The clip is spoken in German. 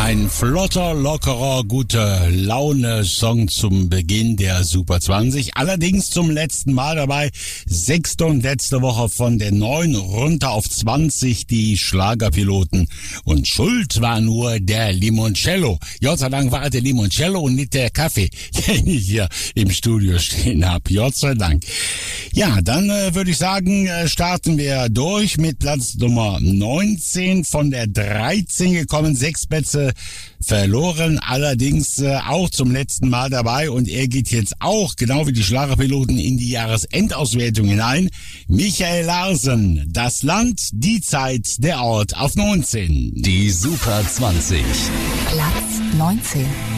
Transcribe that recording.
Ein flotter, lockerer, guter Laune-Song zum Beginn der Super 20. Allerdings zum letzten Mal dabei. 6. und letzte Woche von der 9 runter auf 20 die Schlagerpiloten. Und schuld war nur der Limoncello. Gott sei Dank war der Limoncello und nicht der Kaffee, den ich hier im Studio stehen habe. Gott sei Dank. Ja, dann würde ich sagen, starten wir durch mit Platz Nummer 19 von der 13 gekommen. 6 Plätze verloren, allerdings auch zum letzten Mal dabei und er geht jetzt auch, genau wie die Schlagerpiloten, in die Jahresendauswertung hinein. Michael Larsen, das Land, die Zeit, der Ort auf 19. Die Super 20. Platz 19.